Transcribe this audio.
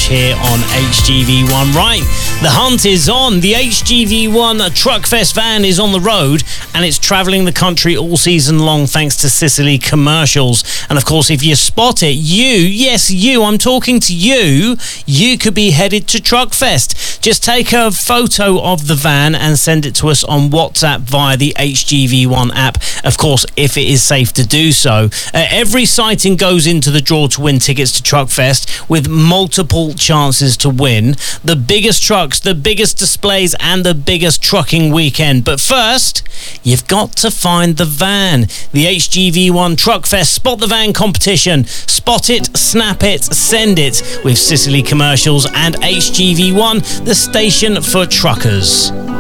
here on HGV1. Right, the hunt is on. The HGV1 Truckfest van is on the road and it's travelling the country all season long thanks to Sicily Commercials. And of course, if you spot it, I'm talking to you could be headed to Truckfest. Just take a photo of the van and send it to us on WhatsApp via the HGV1 app, of course, if it is safe to do so. Every sighting goes into the draw to win tickets to Truckfest with multiple chances to win. The biggest trucks, the biggest displays and the biggest trucking weekend. But first, you've got to find the van. The HGV1 Truckfest Spot the Van competition. Spot it, snap it, send it with Sicily Commercials and HGV1, the station for truckers.